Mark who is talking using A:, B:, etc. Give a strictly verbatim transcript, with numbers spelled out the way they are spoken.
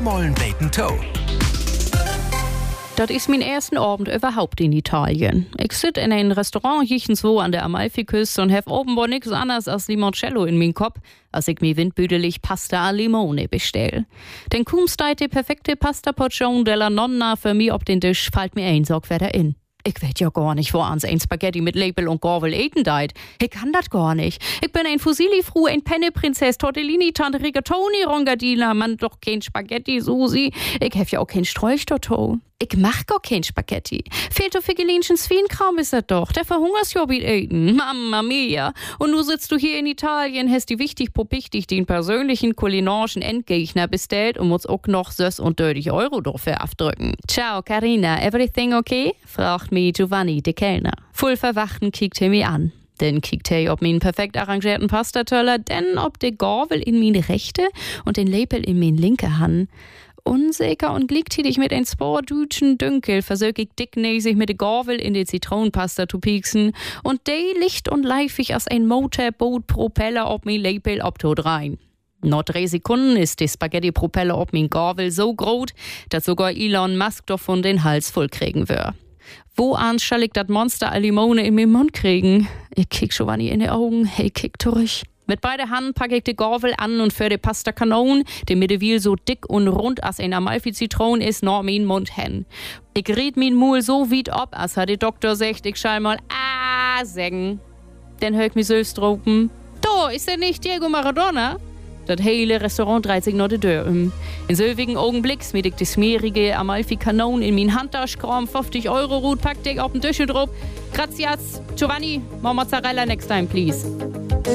A: viermal beten to.
B: Das ist mein ersten Abend überhaupt in Italien. Ich sitze in einem Restaurant so an der Amalfiküste und habe offenbar nichts anderes als Limoncello in meinem Kopf, als ich mir windbüdelig Pasta al Limone bestell. Denn kaum steht die perfekte Pasta Portion della Nonna für mich auf den Tisch, fällt mir ein Sorg wieder in. Ich weiß ja gar nicht, wo ans ein Spaghetti mit Label und Gorvel eten deit. Ich kann das gar nicht. Ich bin ein Fusilli-Fru, ein Penne-Prinzess, Tortellini, Tante Rigatoni, Rongadina, man doch kein Spaghetti, Susi. Ich hef ja auch kein Sträuchtorto. Ich mach gar kein Spaghetti. Fehlt doch Figelinchen Swienkram ist das doch. Der verhungerst ja mit eten. Mamma mia. Und nu sitzt du hier in Italien, hast die wichtig popichtig den persönlichen kulinarischen Endgegner bestellt und musst auch noch sös und dreißig Euro dafür abdrücken. Ciao, Carina. Everything okay? Fragt mich Giovanni, der Kellner. Voll verwachten kickt er mich an. Dann kickt er ob meinen perfekt arrangierten Pastateller, denn ob der Gorvel in meine rechte und den Label in meine linke Hand. Unsicher und gleichzeitig mit ein paar Dütschen Dünkel versuch ich dicknäsig mit der Gorvel in die Zitronenpasta zu pieksen und die licht und leifig als ein Motorboot-Propeller ob mein Label abtot rein. Nach drei Sekunden ist die Spaghetti-Propeller ob mein Gorvel so groß, dass sogar Elon Musk davon den Hals voll kriegen wird. Wo an soll ich das Monster al Limone in meinen Mund kriegen? Ich kick Giovanni in die Augen, hey, kick durch. Mit beiden Händen packe ich die Gorvel an und für die Pasta Kanon, die mittlerweile so dick und rund als ein Amalfi-Zitron ist, nach meinen Mund hin. Ich red mein Mul so weit ab, als hat der Doktor sagt, ich schall mal ah sagen. Dann hör ich mich selbst droppen. Da, ist der nicht Diego Maradona? Das hele Restaurant dreht sich nach der Tür um. In selbigen Augenblick smied ich die smeerige Amalfi-Kanon in mein Handtasche, kram fünfzig Euro Rut, packte ich auf den Tisch drauf. Grazias, Giovanni, more Mozzarella next time, please.